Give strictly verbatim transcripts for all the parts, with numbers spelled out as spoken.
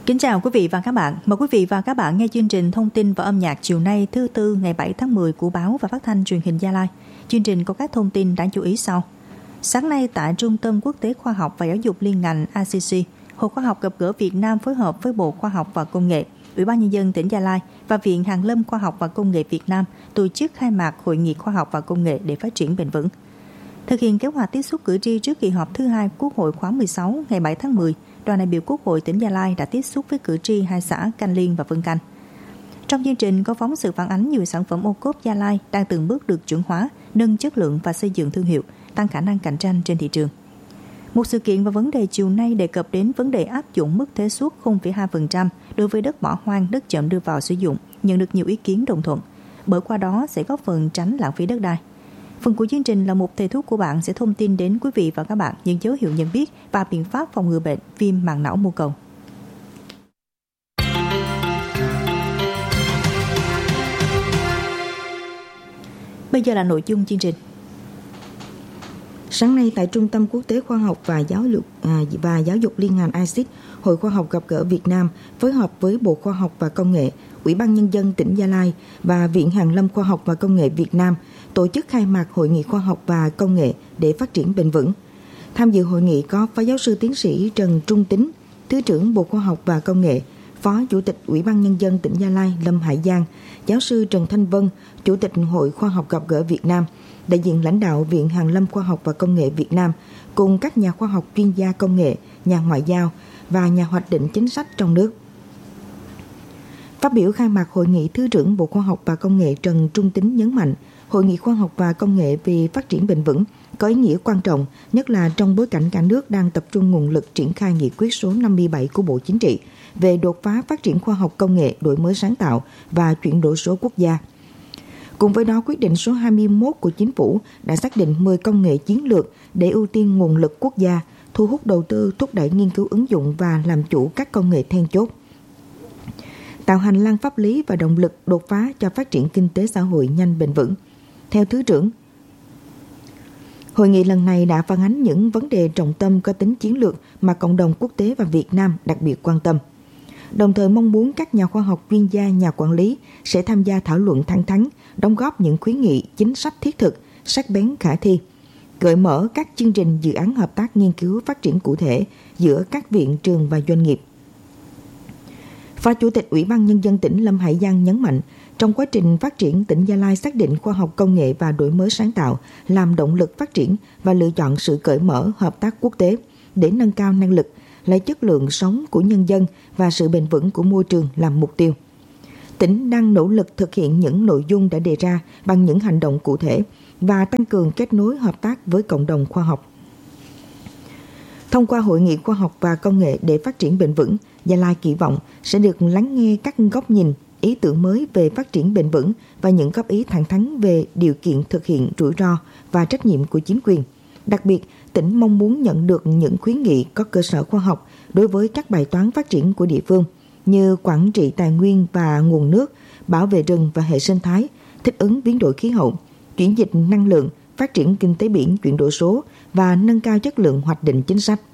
Kính chào quý vị và các bạn. Mời quý vị và các bạn nghe chương trình thông tin và âm nhạc chiều nay thứ Tư ngày bảy tháng mười của Báo và Phát thanh Truyền hình Gia Lai. Chương trình có các thông tin đáng chú ý sau. Sáng nay tại Trung tâm Quốc tế Khoa học và Giáo dục liên ngành i xê xê, Hội Khoa học gặp gỡ Việt Nam phối hợp với Bộ Khoa học và Công nghệ, Ủy ban Nhân dân tỉnh Gia Lai và Viện Hàn lâm Khoa học và Công nghệ Việt Nam tổ chức khai mạc Hội nghị Khoa học và Công nghệ để phát triển bền vững. Thực hiện kế hoạch tiếp xúc cử tri trước kỳ họp thứ hai Quốc hội khóa mười sáu ngày bảy tháng mười, đoàn đại biểu Quốc hội tỉnh Gia Lai đã tiếp xúc với cử tri hai xã Canh Liên và Vân Canh. Trong chương trình có phóng sự phản ánh nhiều sản phẩm ô cốp Gia Lai đang từng bước được chuẩn hóa, nâng chất lượng và xây dựng thương hiệu, tăng khả năng cạnh tranh trên thị trường. Một sự kiện và vấn đề chiều nay đề cập đến vấn đề áp dụng mức thuế suất không phẩy hai phần trăm đối với đất bỏ hoang, đất chậm đưa vào sử dụng, nhận được nhiều ý kiến đồng thuận, bởi qua đó sẽ góp phần tránh lãng phí đất đai. Phần của chương trình là một thầy thuốc của bạn sẽ thông tin đến quý vị và các bạn những dấu hiệu nhận biết và biện pháp phòng ngừa bệnh viêm màng não mô cầu. Bây giờ là nội dung chương trình. Sáng nay tại Trung tâm Quốc tế Khoa học và Giáo dục à, và Giáo dục liên ngành i xê xê, Hội Khoa học gặp gỡ Việt Nam phối hợp với Bộ Khoa học và Công nghệ, Ủy ban Nhân dân tỉnh Gia Lai và Viện Hàn lâm Khoa học và Công nghệ Việt Nam tổ chức khai mạc Hội nghị Khoa học và Công nghệ để phát triển bền vững. Tham dự hội nghị có Phó Giáo sư Tiến sĩ Trần Trung Tín, Thứ trưởng Bộ Khoa học và Công nghệ, Phó Chủ tịch Ủy ban Nhân dân tỉnh Gia Lai Lâm Hải Giang, Giáo sư Trần Thanh Vân, Chủ tịch Hội Khoa học gặp gỡ Việt Nam, đại diện lãnh đạo Viện Hàn lâm Khoa học và Công nghệ Việt Nam, cùng các nhà khoa học chuyên gia công nghệ, nhà ngoại giao và nhà hoạch định chính sách trong nước. Phát biểu khai mạc hội nghị, Thứ trưởng Bộ Khoa học và Công nghệ Trần Trung Tín nhấn mạnh, Hội nghị Khoa học và Công nghệ về phát triển bền vững có ý nghĩa quan trọng, nhất là trong bối cảnh cả nước đang tập trung nguồn lực triển khai nghị quyết số năm mươi bảy của Bộ Chính trị về đột phá phát triển khoa học công nghệ, đổi mới sáng tạo và chuyển đổi số quốc gia. Cùng với đó, quyết định số hai mươi mốt của Chính phủ đã xác định mười công nghệ chiến lược để ưu tiên nguồn lực quốc gia, thu hút đầu tư, thúc đẩy nghiên cứu ứng dụng và làm chủ các công nghệ then chốt, tạo hành lang pháp lý và động lực đột phá cho phát triển kinh tế xã hội nhanh bền vững. Theo Thứ trưởng, hội nghị lần này đã phản ánh những vấn đề trọng tâm có tính chiến lược mà cộng đồng quốc tế và Việt Nam đặc biệt quan tâm. Đồng thời mong muốn các nhà khoa học, chuyên gia, nhà quản lý sẽ tham gia thảo luận thẳng thắn, đóng góp những khuyến nghị, chính sách thiết thực, sắc bén khả thi, gợi mở các chương trình dự án hợp tác nghiên cứu phát triển cụ thể giữa các viện, trường và doanh nghiệp. Phó Chủ tịch Ủy ban Nhân dân tỉnh Lâm Hải Giang nhấn mạnh, trong quá trình phát triển, tỉnh Gia Lai xác định khoa học công nghệ và đổi mới sáng tạo làm động lực phát triển và lựa chọn sự cởi mở, hợp tác quốc tế để nâng cao năng lực, lấy chất lượng sống của nhân dân và sự bền vững của môi trường làm mục tiêu. Tỉnh đang nỗ lực thực hiện những nội dung đã đề ra bằng những hành động cụ thể và tăng cường kết nối hợp tác với cộng đồng khoa học. Thông qua Hội nghị Khoa học và Công nghệ để phát triển bền vững, Gia Lai kỳ vọng sẽ được lắng nghe các góc nhìn, ý tưởng mới về phát triển bền vững và những góp ý thẳng thắn về điều kiện thực hiện rủi ro và trách nhiệm của chính quyền. Đặc biệt, tỉnh mong muốn nhận được những khuyến nghị có cơ sở khoa học đối với các bài toán phát triển của địa phương như quản trị tài nguyên và nguồn nước, bảo vệ rừng và hệ sinh thái, thích ứng biến đổi khí hậu, chuyển dịch năng lượng, phát triển kinh tế biển, chuyển đổi số và nâng cao chất lượng hoạch định chính sách.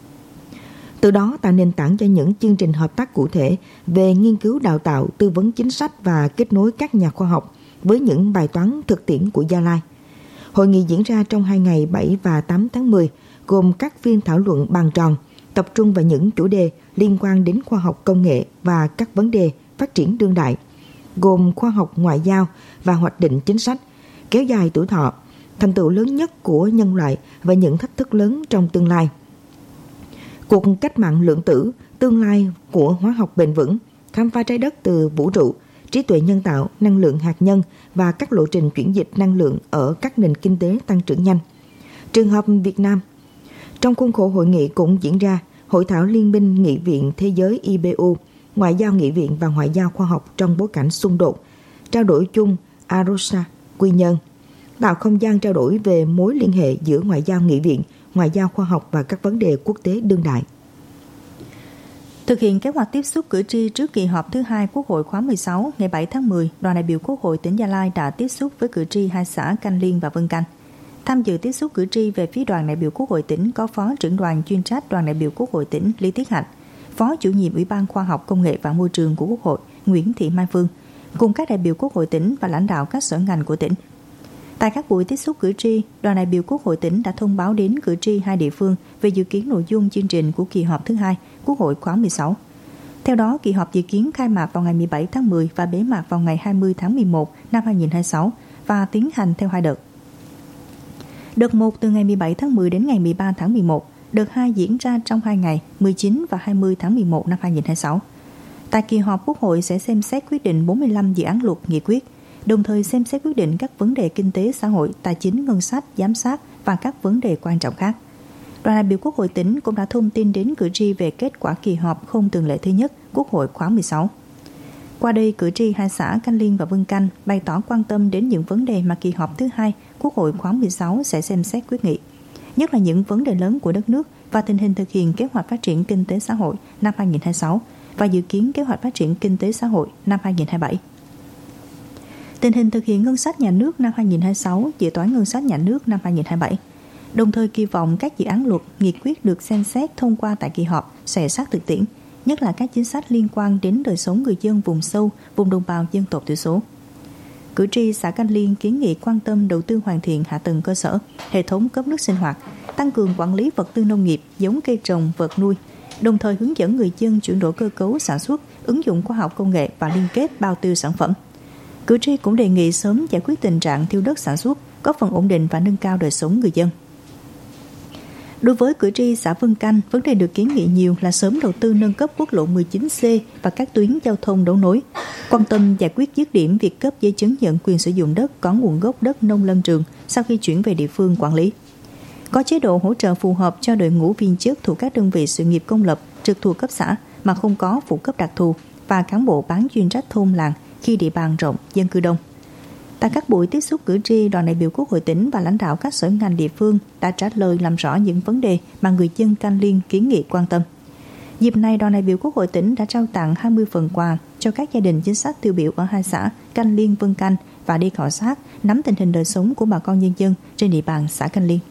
Từ đó tạo nền tảng cho những chương trình hợp tác cụ thể về nghiên cứu đào tạo, tư vấn chính sách và kết nối các nhà khoa học với những bài toán thực tiễn của Gia Lai. Hội nghị diễn ra trong hai ngày bảy và tám tháng mười, gồm các phiên thảo luận bàn tròn, tập trung vào những chủ đề liên quan đến khoa học công nghệ và các vấn đề phát triển đương đại, gồm khoa học ngoại giao và hoạch định chính sách, kéo dài tuổi thọ, thành tựu lớn nhất của nhân loại và những thách thức lớn trong tương lai, cuộc cách mạng lượng tử, tương lai của hóa học bền vững, khám phá trái đất từ vũ trụ, trí tuệ nhân tạo, năng lượng hạt nhân và các lộ trình chuyển dịch năng lượng ở các nền kinh tế tăng trưởng nhanh. Trường hợp Việt Nam. Trong khuôn khổ hội nghị cũng diễn ra Hội thảo Liên minh Nghị viện Thế giới I B U, Ngoại giao Nghị viện và Ngoại giao khoa học trong bối cảnh xung đột, trao đổi chung Arusha, Quy Nhơn, tạo không gian trao đổi về mối liên hệ giữa ngoại giao nghị viện, ngoại giao khoa học và các vấn đề quốc tế đương đại. Thực hiện kế hoạch tiếp xúc cử tri trước kỳ họp thứ hai Quốc hội khóa mười sáu ngày bảy tháng mười, đoàn đại biểu Quốc hội tỉnh Gia Lai đã tiếp xúc với cử tri hai xã Canh Liên và Vân Canh. Tham dự tiếp xúc cử tri về phía đoàn đại biểu Quốc hội tỉnh có Phó trưởng đoàn chuyên trách đoàn đại biểu Quốc hội tỉnh Lý Tiết Hạnh, Phó chủ nhiệm Ủy ban Khoa học Công nghệ và Môi trường của Quốc hội Nguyễn Thị Mai Phương, cùng các đại biểu Quốc hội tỉnh và lãnh đạo các sở ngành của tỉnh. Tại các buổi tiếp xúc cử tri, đoàn đại biểu Quốc hội tỉnh đã thông báo đến cử tri hai địa phương về dự kiến nội dung chương trình của kỳ họp thứ hai Quốc hội khóa mười sáu. Theo đó, kỳ họp dự kiến khai mạc vào ngày mười bảy tháng mười và bế mạc vào ngày hai mươi tháng mười một năm hai nghìn không trăm hai mươi sáu và tiến hành theo hai đợt. Đợt một từ ngày mười bảy tháng mười đến ngày mười ba tháng mười một, đợt hai diễn ra trong hai ngày mười chín và hai mươi tháng mười một năm hai nghìn không trăm hai mươi sáu. Tại kỳ họp, Quốc hội sẽ xem xét quyết định bốn mươi lăm dự án luật nghị quyết, đồng thời xem xét quyết định các vấn đề kinh tế xã hội, tài chính, ngân sách, giám sát và các vấn đề quan trọng khác. Đoàn đại biểu Quốc hội tỉnh cũng đã thông tin đến cử tri về kết quả kỳ họp không thường lệ thứ nhất Quốc hội khóa mười sáu. Qua đây, cử tri hai xã Canh Liên và Vân Canh bày tỏ quan tâm đến những vấn đề mà kỳ họp thứ hai Quốc hội khóa mười sáu sẽ xem xét quyết nghị, nhất là những vấn đề lớn của đất nước và tình hình thực hiện kế hoạch phát triển kinh tế xã hội năm hai nghìn không trăm hai mươi sáu và dự kiến kế hoạch phát triển kinh tế xã hội năm hai nghìn không trăm hai mươi bảy. Tình hình thực hiện ngân sách nhà nước năm hai nghìn không trăm hai mươi sáu, dự toán ngân sách nhà nước năm hai nghìn không trăm hai mươi bảy. Đồng thời kỳ vọng các dự án luật, nghị quyết được xem xét thông qua tại kỳ họp sẽ sát thực tiễn, nhất là các chính sách liên quan đến đời sống người dân vùng sâu, vùng đồng bào dân tộc thiểu số. Cử tri xã Canh Liên kiến nghị quan tâm đầu tư hoàn thiện hạ tầng cơ sở, hệ thống cấp nước sinh hoạt, tăng cường quản lý vật tư nông nghiệp, giống cây trồng, vật nuôi, đồng thời hướng dẫn người dân chuyển đổi cơ cấu sản xuất, ứng dụng khoa học công nghệ và liên kết bao tiêu sản phẩm. Cử tri cũng đề nghị sớm giải quyết tình trạng thiếu đất sản xuất, góp phần ổn định và nâng cao đời sống người dân. Đối với cử tri xã Vân Canh, vấn đề được kiến nghị nhiều là sớm đầu tư nâng cấp quốc lộ mười chín C và các tuyến giao thông đấu nối, quan tâm giải quyết dứt điểm việc cấp giấy chứng nhận quyền sử dụng đất có nguồn gốc đất nông lâm trường sau khi chuyển về địa phương quản lý. Có chế độ hỗ trợ phù hợp cho đội ngũ viên chức thuộc các đơn vị sự nghiệp công lập trực thuộc cấp xã mà không có phụ cấp đặc thù và cán bộ bán chuyên trách thôn làng khi địa bàn rộng, dân cư đông. Tại các buổi tiếp xúc cử tri, đoàn đại biểu Quốc hội tỉnh và lãnh đạo các sở ngành địa phương đã trả lời làm rõ những vấn đề mà người dân Canh Liên kiến nghị quan tâm. Dịp này, đoàn đại biểu Quốc hội tỉnh đã trao tặng hai mươi phần quà cho các gia đình chính sách tiêu biểu ở hai xã Canh Liên, Vân Canh và đi khảo sát, nắm tình hình đời sống của bà con nhân dân trên địa bàn xã Canh Liên.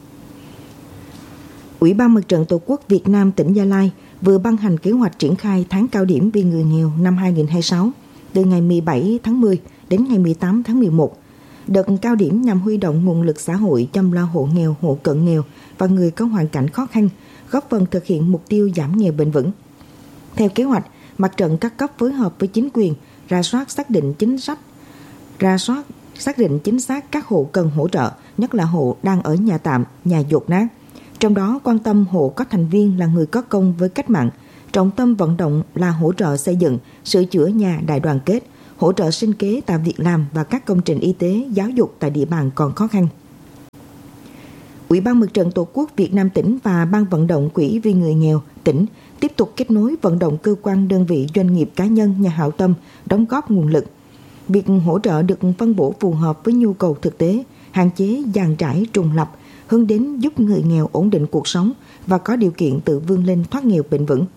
Ủy ban Mặt trận Tổ quốc Việt Nam tỉnh Gia Lai vừa ban hành kế hoạch triển khai tháng cao điểm vì người nghèo năm hai nghìn không trăm hai mươi sáu từ ngày mười bảy tháng mười đến ngày mười tám tháng mười một. Đợt cao điểm nhằm huy động nguồn lực xã hội chăm lo hộ nghèo, hộ cận nghèo và người có hoàn cảnh khó khăn, góp phần thực hiện mục tiêu giảm nghèo bền vững. Theo kế hoạch, mặt trận các cấp phối hợp với chính quyền rà soát xác định chính sách, rà soát xác định chính xác các hộ cần hỗ trợ, nhất là hộ đang ở nhà tạm, nhà dột nát. Trong đó quan tâm hộ có thành viên là người có công với cách mạng, trọng tâm vận động là hỗ trợ xây dựng, sửa chữa nhà đại đoàn kết, hỗ trợ sinh kế tạo việc làm và các công trình y tế, giáo dục tại địa bàn còn khó khăn. Ủy ban Mặt trận Tổ quốc Việt Nam tỉnh và Ban vận động Quỹ vì người nghèo tỉnh tiếp tục kết nối vận động cơ quan, đơn vị, doanh nghiệp, cá nhân, nhà hảo tâm đóng góp nguồn lực. Việc hỗ trợ được phân bổ phù hợp với nhu cầu thực tế, hạn chế dàn trải trùng lập, hướng đến giúp người nghèo ổn định cuộc sống và có điều kiện tự vươn lên thoát nghèo bền vững.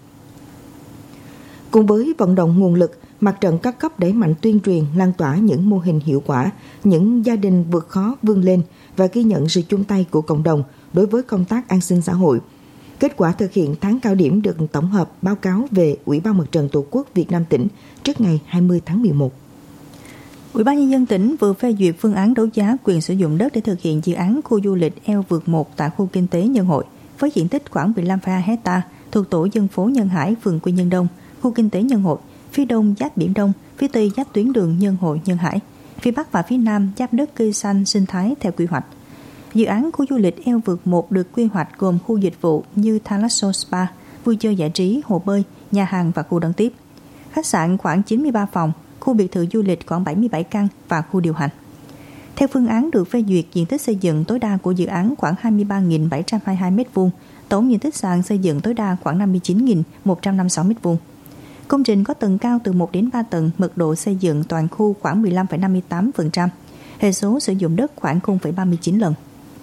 Cùng với vận động nguồn lực, mặt trận các cấp đẩy mạnh tuyên truyền, lan tỏa những mô hình hiệu quả, những gia đình vượt khó vươn lên và ghi nhận sự chung tay của cộng đồng đối với công tác an sinh xã hội. Kết quả thực hiện tháng cao điểm được tổng hợp báo cáo về Ủy ban Mặt trận Tổ quốc Việt Nam tỉnh trước ngày hai mươi tháng mười một. Ủy ban Nhân dân tỉnh vừa phê duyệt phương án đấu giá quyền sử dụng đất để thực hiện dự án khu du lịch Eo Vượt một tại khu kinh tế Nhân Hội với diện tích khoảng mười lăm phẩy hai héc ta thuộc tổ dân phố Nhân Hải, phường Quy Nhơn Đông, khu kinh tế Nhân Hội, phía đông giáp Biển Đông, phía tây giáp tuyến đường Nhân Hội Nhân Hải, phía bắc và phía nam giáp đất cây xanh sinh thái theo quy hoạch. Dự án khu du lịch Eo Vượt một được quy hoạch gồm khu dịch vụ như Thalasso Spa, vui chơi giải trí, hồ bơi, nhà hàng và khu đón tiếp, khách sạn khoảng chín mươi ba phòng, khu biệt thự du lịch khoảng bảy mươi bảy căn và khu điều hành. Theo phương án được phê duyệt, diện tích xây dựng tối đa của dự án khoảng hai mươi ba nghìn bảy trăm hai mươi hai mét vuông, tổng diện tích sàn xây dựng tối đa khoảng năm mươi chín nghìn một trăm năm mươi sáu mét vuông. Công trình có tầng cao từ một đến ba tầng, mật độ xây dựng toàn khu khoảng mười lăm phẩy năm mươi tám phần trăm, hệ số sử dụng đất khoảng không phẩy ba mươi chín lần.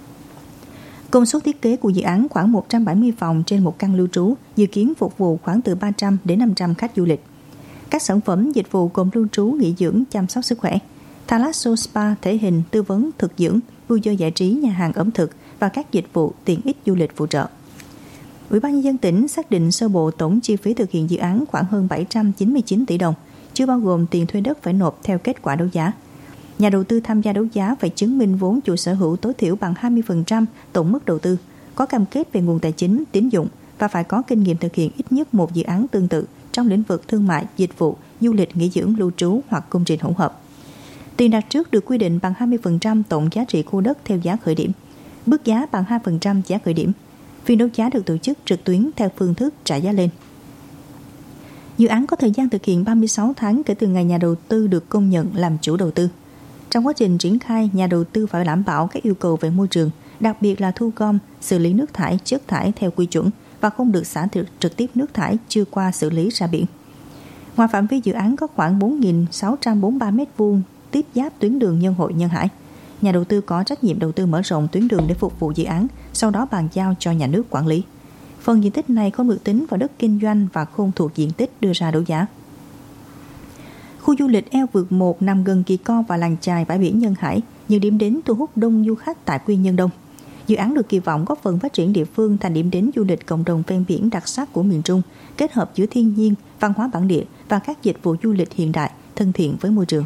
Công suất thiết kế của dự án khoảng một trăm bảy mươi phòng trên một căn lưu trú, dự kiến phục vụ khoảng từ ba trăm đến năm trăm khách du lịch. Các sản phẩm dịch vụ gồm lưu trú, nghỉ dưỡng, chăm sóc sức khỏe, Thalasso Spa thể hình, tư vấn, thực dưỡng, vui chơi giải trí, nhà hàng ẩm thực và các dịch vụ tiện ích du lịch phụ trợ. Ủy ban nhân dân tỉnh xác định sơ bộ tổng chi phí thực hiện dự án khoảng hơn bảy trăm chín mươi chín tỷ đồng, chưa bao gồm tiền thuê đất phải nộp theo kết quả đấu giá. Nhà đầu tư tham gia đấu giá phải chứng minh vốn chủ sở hữu tối thiểu bằng hai mươi phần trăm tổng mức đầu tư, có cam kết về nguồn tài chính, tín dụng và phải có kinh nghiệm thực hiện ít nhất một dự án tương tự trong lĩnh vực thương mại, dịch vụ, du lịch, nghỉ dưỡng, lưu trú hoặc công trình hỗn hợp. Tiền đặt trước được quy định bằng hai mươi phần trăm tổng giá trị khu đất theo giá khởi điểm, bước giá bằng hai phần trăm giá khởi điểm. Phiên đấu giá được tổ chức trực tuyến theo phương thức trả giá lên. Dự án có thời gian thực hiện ba mươi sáu tháng kể từ ngày nhà đầu tư được công nhận làm chủ đầu tư. Trong quá trình triển khai, nhà đầu tư phải đảm bảo các yêu cầu về môi trường, đặc biệt là thu gom, xử lý nước thải, chất thải theo quy chuẩn và không được xả trực tiếp nước thải chưa qua xử lý ra biển. Ngoài phạm vi dự án có khoảng bốn nghìn sáu trăm bốn mươi ba mét vuông tiếp giáp tuyến đường Nhân Hội - Nhân Hải. Nhà đầu tư có trách nhiệm đầu tư mở rộng tuyến đường để phục vụ dự án, sau đó bàn giao cho nhà nước quản lý. Phần diện tích này không được tính vào đất kinh doanh và không thuộc diện tích đưa ra đấu giá. Khu du lịch Eo Vượt một nằm gần Kỳ Co và làng chài bãi biển Nhân Hải, nhiều điểm đến thu hút đông du khách tại Quy Nhơn Đông. Dự án được kỳ vọng góp phần phát triển địa phương thành điểm đến du lịch cộng đồng ven biển đặc sắc của miền Trung, kết hợp giữa thiên nhiên, văn hóa bản địa và các dịch vụ du lịch hiện đại, thân thiện với môi trường.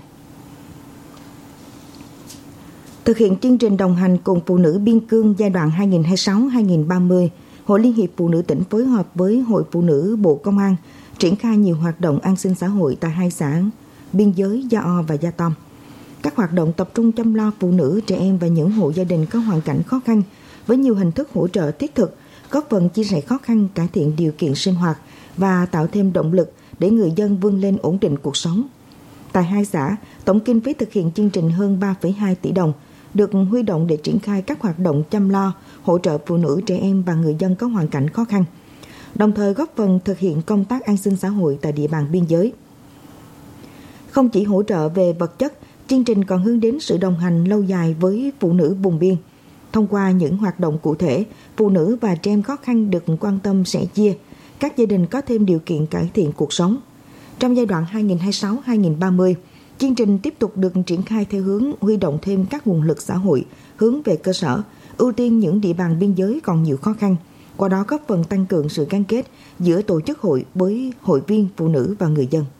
Thực hiện chương trình đồng hành cùng phụ nữ biên cương giai đoạn hai nghìn không trăm hai mươi sáu đến hai nghìn không trăm ba mươi, Hội Liên hiệp Phụ nữ tỉnh phối hợp với Hội Phụ nữ Bộ Công an triển khai nhiều hoạt động an sinh xã hội tại hai xã biên giới Gia O và Gia Tom. Các hoạt động tập trung chăm lo phụ nữ, trẻ em và những hộ gia đình có hoàn cảnh khó khăn với nhiều hình thức hỗ trợ thiết thực, góp phần chia sẻ khó khăn, cải thiện điều kiện sinh hoạt và tạo thêm động lực để người dân vươn lên ổn định cuộc sống. Tại hai xã, tổng kinh phí thực hiện chương trình hơn ba phẩy hai tỷ đồng, được huy động để triển khai các hoạt động chăm lo, hỗ trợ phụ nữ, trẻ em và người dân có hoàn cảnh khó khăn, đồng thời góp phần thực hiện công tác an sinh xã hội tại địa bàn biên giới. Không chỉ hỗ trợ về vật chất, chương trình còn hướng đến sự đồng hành lâu dài với phụ nữ vùng biên. Thông qua những hoạt động cụ thể, phụ nữ và trẻ em khó khăn được quan tâm sẻ chia, các gia đình có thêm điều kiện cải thiện cuộc sống. Trong giai đoạn hai nghìn không trăm hai mươi sáu đến hai nghìn không trăm ba mươi, chương trình tiếp tục được triển khai theo hướng huy động thêm các nguồn lực xã hội hướng về cơ sở, ưu tiên những địa bàn biên giới còn nhiều khó khăn, qua đó góp phần tăng cường sự gắn kết giữa tổ chức hội với hội viên, phụ nữ và người dân.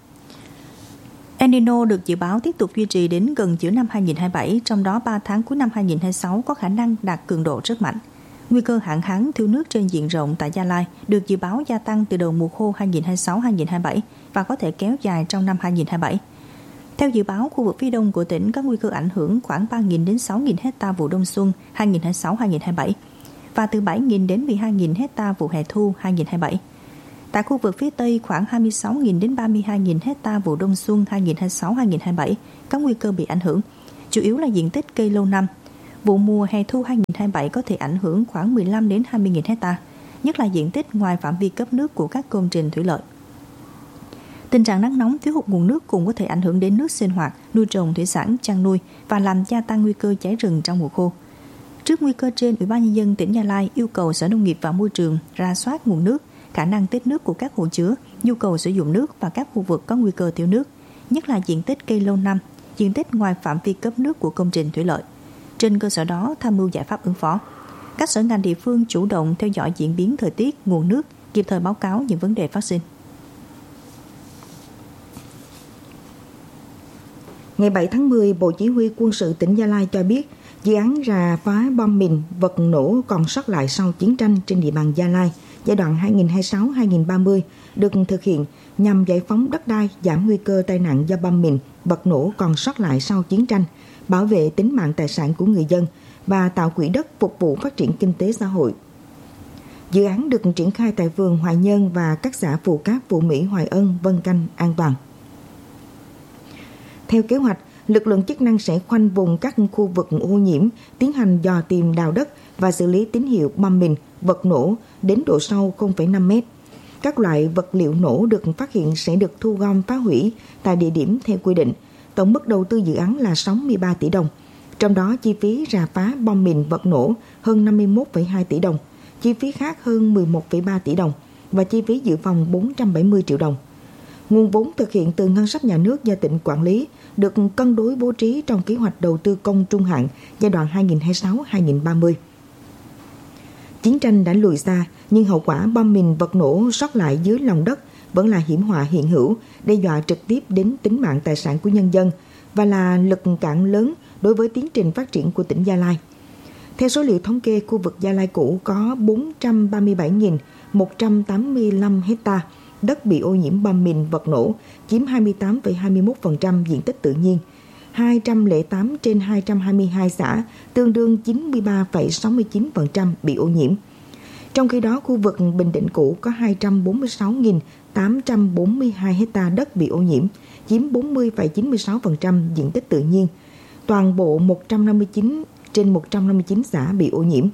El Nino được dự báo tiếp tục duy trì đến gần giữa năm hai nghìn không trăm hai mươi bảy, trong đó ba tháng cuối năm hai nghìn không trăm hai mươi sáu có khả năng đạt cường độ rất mạnh. Nguy cơ hạn hán, thiếu nước trên diện rộng tại Gia Lai được dự báo gia tăng từ đầu mùa khô hai nghìn không trăm hai mươi sáu đến hai nghìn không trăm hai mươi bảy và có thể kéo dài trong năm hai nghìn không trăm hai mươi bảy. Theo dự báo, khu vực phía đông của tỉnh có nguy cơ ảnh hưởng khoảng ba nghìn đến sáu nghìn hectare vụ đông xuân hai nghìn không trăm hai mươi sáu đến hai nghìn không trăm hai mươi bảy và từ bảy nghìn đến mười hai nghìn hectare vụ hè thu hai nghìn không trăm hai mươi bảy. Tại khu vực phía Tây, khoảng hai mươi sáu nghìn đến ba mươi hai nghìn hectare vụ đông xuân hai nghìn không trăm hai mươi sáu đến hai nghìn không trăm hai mươi bảy có nguy cơ bị ảnh hưởng, chủ yếu là diện tích cây lâu năm. Vụ mùa hè thu hai nghìn không trăm hai mươi bảy có thể ảnh hưởng khoảng mười lăm đến hai mươi nghìn hectare, nhất là diện tích ngoài phạm vi cấp nước của các công trình thủy lợi. Tình trạng nắng nóng, thiếu hụt nguồn nước cũng có thể ảnh hưởng đến nước sinh hoạt, nuôi trồng thủy sản, chăn nuôi và làm gia tăng nguy cơ cháy rừng trong mùa khô. Trước nguy cơ trên, Ủy ban nhân dân tỉnh Gia Lai yêu cầu Sở Nông nghiệp và Môi trường rà soát nguồn nước, khả năng tích nước của các hồ chứa, nhu cầu sử dụng nước và các khu vực có nguy cơ thiếu nước, nhất là diện tích cây lâu năm, diện tích ngoài phạm vi cấp nước của công trình thủy lợi. Trên cơ sở đó, tham mưu giải pháp ứng phó. Các sở ngành địa phương chủ động theo dõi diễn biến thời tiết, nguồn nước, kịp thời báo cáo những vấn đề phát sinh. Ngày bảy tháng mười, Bộ Chỉ huy Quân sự tỉnh Gia Lai cho biết, dự án rà phá bom mìn, vật nổ còn sót lại sau chiến tranh trên địa bàn Gia Lai giai đoạn hai nghìn không trăm hai mươi sáu đến hai nghìn không trăm ba mươi được thực hiện nhằm giải phóng đất đai, giảm nguy cơ tai nạn do bom mìn, vật nổ còn sót lại sau chiến tranh, bảo vệ tính mạng tài sản của người dân và tạo quỹ đất phục vụ phát triển kinh tế xã hội. Dự án được triển khai tại phường Hoài Nhơn và các xã Phù Cát, Phù Mỹ, Hoài Ân, Vân Canh, An Toàn. Theo kế hoạch, lực lượng chức năng sẽ khoanh vùng các khu vực ô nhiễm, tiến hành dò tìm đào đất và xử lý tín hiệu bom mìn, vật nổ đến độ sâu không phẩy năm mét. Các loại vật liệu nổ được phát hiện sẽ được thu gom phá hủy tại địa điểm theo quy định. Tổng mức đầu tư dự án là sáu mươi ba tỷ đồng. Trong đó chi phí rà phá bom mìn vật nổ hơn năm mươi mốt phẩy hai tỷ đồng, chi phí khác hơn mười một phẩy ba tỷ đồng và chi phí dự phòng bốn trăm bảy mươi triệu đồng. Nguồn vốn thực hiện từ ngân sách nhà nước do tỉnh quản lý được cân đối bố trí trong kế hoạch đầu tư công trung hạn giai đoạn hai nghìn không trăm hai mươi sáu đến hai nghìn không trăm ba mươi. Chiến tranh đã lùi xa, nhưng hậu quả bom mìn vật nổ sót lại dưới lòng đất vẫn là hiểm họa hiện hữu, đe dọa trực tiếp đến tính mạng tài sản của nhân dân và là lực cản lớn đối với tiến trình phát triển của tỉnh Gia Lai. Theo số liệu thống kê, khu vực Gia Lai cũ có bốn trăm ba mươi bảy nghìn một trăm tám mươi lăm hecta đất bị ô nhiễm bom mìn vật nổ, chiếm hai mươi tám phẩy hai mươi mốt phần trăm diện tích tự nhiên. hai trăm lẻ tám trên hai trăm hai mươi hai xã, tương đương chín mươi ba phẩy sáu mươi chín phần trăm bị ô nhiễm. Trong khi đó, khu vực Bình Định cũ có hai trăm bốn mươi sáu nghìn tám trăm bốn mươi hai hecta đất bị ô nhiễm, chiếm bốn mươi phẩy chín mươi sáu phần trăm diện tích tự nhiên. Toàn bộ một trăm năm mươi chín trên một trăm năm mươi chín xã bị ô nhiễm.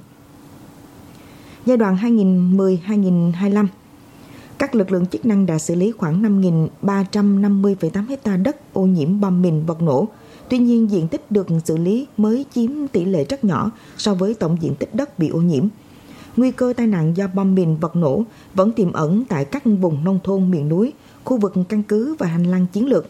Giai đoạn hai nghìn không trăm mười đến hai nghìn không trăm hai mươi lăm, các lực lượng chức năng đã xử lý khoảng năm nghìn ba trăm năm mươi phẩy tám hecta đất ô nhiễm bom mìn vật nổ. Tuy nhiên, diện tích được xử lý mới chiếm tỷ lệ rất nhỏ so với tổng diện tích đất bị ô nhiễm. Nguy cơ tai nạn do bom mìn vật nổ vẫn tiềm ẩn tại các vùng nông thôn miền núi, khu vực căn cứ và hành lang chiến lược.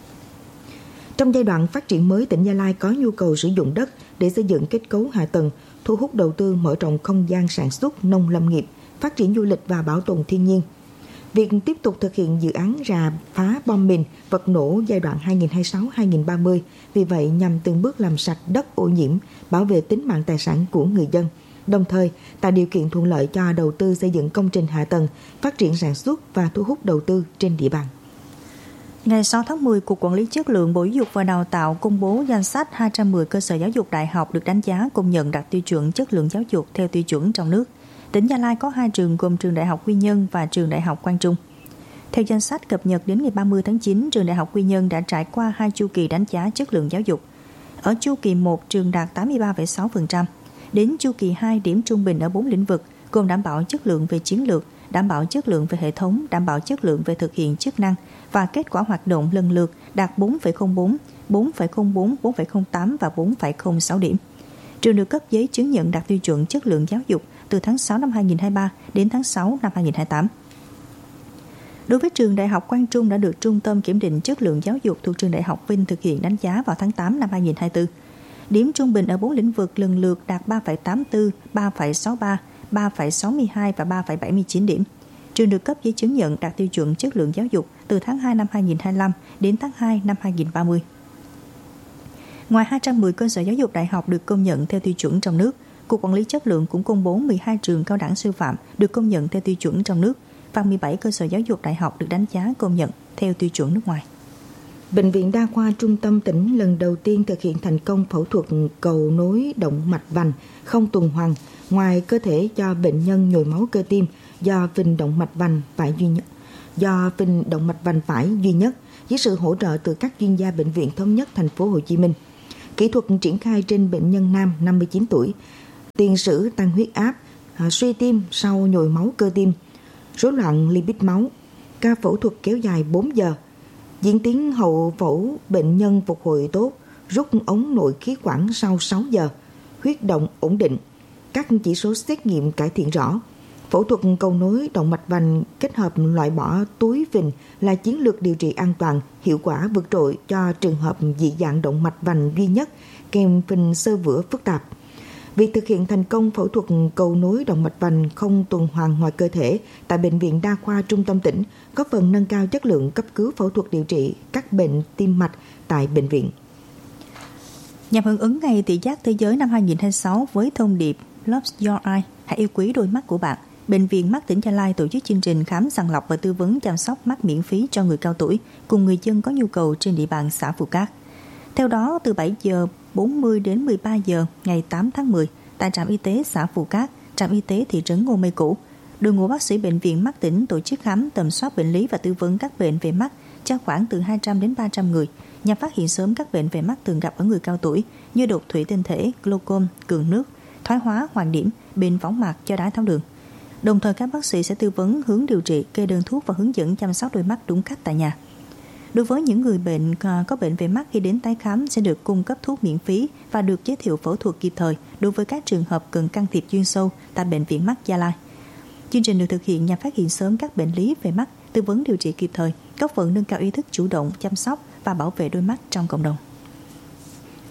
Trong giai đoạn phát triển mới, tỉnh Gia Lai có nhu cầu sử dụng đất để xây dựng kết cấu hạ tầng, thu hút đầu tư mở rộng không gian sản xuất nông lâm nghiệp, phát triển du lịch và bảo tồn thiên nhiên. Việc tiếp tục thực hiện dự án rà phá bom mìn vật nổ giai đoạn hai nghìn không trăm hai mươi sáu đến hai nghìn không trăm ba mươi, vì vậy nhằm từng bước làm sạch đất ô nhiễm, bảo vệ tính mạng tài sản của người dân, đồng thời tạo điều kiện thuận lợi cho đầu tư xây dựng công trình hạ tầng, phát triển sản xuất và thu hút đầu tư trên địa bàn. Ngày sáu tháng mười, Cục Quản lý Chất lượng Bộ Giáo dục và Đào tạo công bố danh sách hai trăm mười cơ sở giáo dục đại học được đánh giá công nhận đạt tiêu chuẩn chất lượng giáo dục theo tiêu chuẩn trong nước. Tỉnh Gia Lai có hai trường gồm trường Đại học Quy Nhơn và trường Đại học Quang Trung. Theo danh sách cập nhật đến ngày ba mươi tháng chín, trường Đại học Quy Nhơn đã trải qua hai chu kỳ đánh giá chất lượng giáo dục. Ở chu kỳ một, trường đạt tám mươi ba phẩy sáu phần trăm. Đến chu kỳ hai, điểm trung bình ở bốn lĩnh vực gồm đảm bảo chất lượng về chiến lược, đảm bảo chất lượng về hệ thống, đảm bảo chất lượng về thực hiện chức năng và kết quả hoạt động lần lượt đạt bốn phẩy không bốn, bốn phẩy không bốn, bốn phẩy không tám và bốn phẩy không sáu điểm. Trường được cấp giấy chứng nhận đạt tiêu chuẩn chất lượng giáo dục từ tháng sáu năm hai nghìn không trăm hai mươi ba đến tháng sáu năm hai nghìn không trăm hai mươi tám. Đối với trường Đại học Quang Trung đã được Trung tâm Kiểm định Chất lượng Giáo dục thuộc trường Đại học Vinh thực hiện đánh giá vào tháng tám năm hai nghìn không trăm hai mươi tư. Điểm trung bình ở bốn lĩnh vực lần lượt đạt ba phẩy tám mươi tư, ba phẩy sáu mươi ba, ba phẩy sáu mươi hai và ba phẩy bảy mươi chín điểm. Trường được cấp giấy chứng nhận đạt tiêu chuẩn chất lượng giáo dục từ tháng hai năm hai nghìn không trăm hai mươi lăm đến tháng hai năm hai nghìn không trăm ba mươi. Ngoài hai trăm mười cơ sở giáo dục đại học được công nhận theo tiêu chuẩn trong nước, Cục Quản lý Chất lượng cũng công bố mười hai trường cao đẳng sư phạm được công nhận theo tiêu chuẩn trong nước và mười bảy cơ sở giáo dục đại học được đánh giá công nhận theo tiêu chuẩn nước ngoài. Bệnh viện Đa khoa Trung tâm tỉnh lần đầu tiên thực hiện thành công phẫu thuật cầu nối động mạch vành không tuần hoàn ngoài cơ thể cho bệnh nhân nhồi máu cơ tim do phình động mạch vành phải duy nhất, do phình động mạch vành phải duy nhất với sự hỗ trợ từ các chuyên gia Bệnh viện Thống nhất Thành phố Hồ Chí Minh. Kỹ thuật triển khai trên bệnh nhân nam năm mươi chín tuổi, tiền sử tăng huyết áp, suy tim sau nhồi máu cơ tim, rối loạn lipid máu. Ca phẫu thuật kéo dài bốn giờ. Diễn tiến hậu phẫu bệnh nhân phục hồi tốt, rút ống nội khí quản sau sáu giờ, huyết động ổn định, các chỉ số xét nghiệm cải thiện rõ. Phẫu thuật cầu nối động mạch vành kết hợp loại bỏ túi phình là chiến lược điều trị an toàn, hiệu quả vượt trội cho trường hợp dị dạng động mạch vành duy nhất kèm phình xơ vữa phức tạp. Việc thực hiện thành công phẫu thuật cầu nối động mạch vành không tuần hoàn ngoài cơ thể tại Bệnh viện Đa khoa Trung tâm tỉnh góp phần nâng cao chất lượng cấp cứu phẫu thuật điều trị các bệnh tim mạch tại bệnh viện. Nhằm hưởng ứng Ngày Thị giác Thế giới năm hai nghìn không trăm hai mươi sáu với thông điệp Love Your Eye, hãy yêu quý đôi mắt của bạn, Bệnh viện Mắt tỉnh Gia Lai tổ chức chương trình khám sàng lọc và tư vấn chăm sóc mắt miễn phí cho người cao tuổi cùng người dân có nhu cầu trên địa bàn xã Phù Cát. Theo đó, từ bảy giờ bốn mươi đến mười ba giờ ngày tám tháng mười, tại trạm y tế xã Phù Cát, trạm y tế thị trấn Ngô Mây Cũ, đội ngũ bác sĩ Bệnh viện Mắt tỉnh tổ chức khám tầm soát bệnh lý và tư vấn các bệnh về mắt cho khoảng từ hai trăm đến ba trăm người, nhằm phát hiện sớm các bệnh về mắt thường gặp ở người cao tuổi như đục thủy tinh thể, glaucom, cường nước, thoái hóa hoàng điểm, bệnh võng mạc do đái tháo đường. Đồng thời các bác sĩ sẽ tư vấn hướng điều trị, kê đơn thuốc và hướng dẫn chăm sóc đôi mắt đúng cách tại nhà. Đối với những người bệnh có bệnh về mắt khi đến tái khám sẽ được cung cấp thuốc miễn phí và được giới thiệu phẫu thuật kịp thời đối với các trường hợp cần can thiệp chuyên sâu tại Bệnh viện Mắt Gia Lai. Chương trình được thực hiện nhằm phát hiện sớm các bệnh lý về mắt, tư vấn điều trị kịp thời, góp phần nâng cao ý thức chủ động chăm sóc và bảo vệ đôi mắt trong cộng đồng.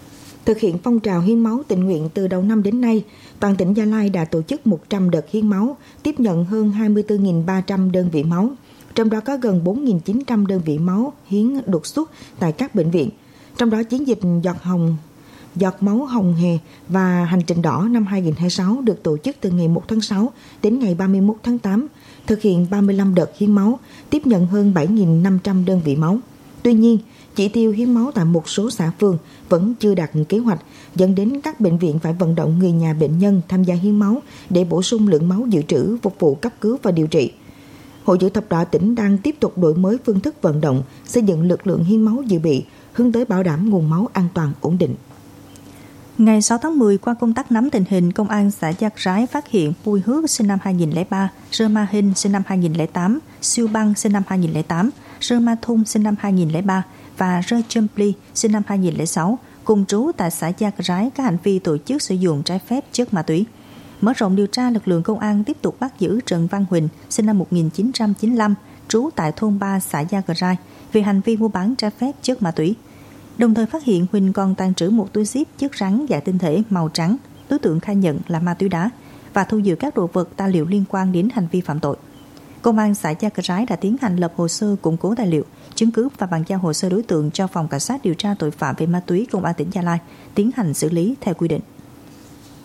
Thực hiện phong trào hiến máu tình nguyện từ đầu năm đến nay, toàn tỉnh Gia Lai đã tổ chức một trăm đợt hiến máu, tiếp nhận hơn hai mươi tư nghìn ba trăm đơn vị máu, trong đó có gần bốn nghìn chín trăm đơn vị máu hiến đột xuất tại các bệnh viện. Trong đó chiến dịch giọt hồng, giọt máu hồng hề và hành trình đỏ năm hai nghìn không trăm hai mươi sáu được tổ chức từ ngày một tháng sáu đến ngày ba mươi mốt tháng tám, thực hiện ba mươi lăm đợt hiến máu, tiếp nhận hơn bảy nghìn năm trăm đơn vị máu. Tuy nhiên, chỉ tiêu hiến máu tại một số xã phường vẫn chưa đạt kế hoạch, dẫn đến các bệnh viện phải vận động người nhà bệnh nhân tham gia hiến máu để bổ sung lượng máu dự trữ phục vụ cấp cứu và điều trị. Hội Chữ Thập Đỏ tỉnh đang tiếp tục đổi mới phương thức vận động, xây dựng lực lượng hiến máu dự bị, hướng tới bảo đảm nguồn máu an toàn ổn định. Ngày sáu tháng mười, qua công tác nắm tình hình, Công an xã Giang Rái phát hiện Bùi Hước sinh năm hai nghìn không trăm lẻ ba, Rơ Ma Hinh sinh năm hai nghìn không trăm lẻ tám, Siêu Băng sinh năm hai nghìn không trăm lẻ tám, Rơ Ma Thung sinh năm hai nghìn không trăm lẻ ba và Rơ Châm Pli sinh năm hai nghìn không trăm lẻ sáu, cùng trú tại xã Giang Rái có hành vi tổ chức sử dụng trái phép chất ma túy. Mở rộng điều tra, lực lượng công an tiếp tục bắt giữ Trần Văn Huỳnh sinh năm một nghìn chín trăm chín mươi lăm, trú tại thôn ba xã Giang Rái về hành vi mua bán trái phép chất ma túy. Đồng thời phát hiện Huỳnh còn tàng trữ một túi zip chất rắn dạng tinh thể màu trắng, đối tượng khai nhận là ma túy đá, và thu giữ các đồ vật tài liệu liên quan đến hành vi phạm tội. Công an xã Giang Rái đã tiến hành lập hồ sơ củng cố tài liệu, chứng cứ và bàn giao hồ sơ đối tượng cho Phòng Cảnh sát điều tra tội phạm về ma túy Công an tỉnh Gia Lai tiến hành xử lý theo quy định.